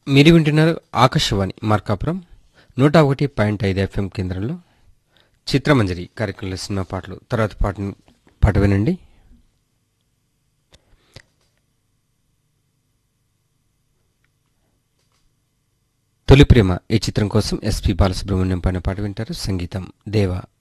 మీరు వింటున్నారు ఆకాశవాణి మార్కాపురం 101.5 ఎఫ్ఎం కేంద్రంలో చిత్రమంజరి కార్యక్రమంలో సినిమా పాటలు. తర్వాత పాట వినండి. తొలి ప్రేమ ఈ చిత్రం కోసం ఎస్పి బాలసుబ్రహ్మణ్యం పైన పాట వింటారు. సంగీతం దేవా.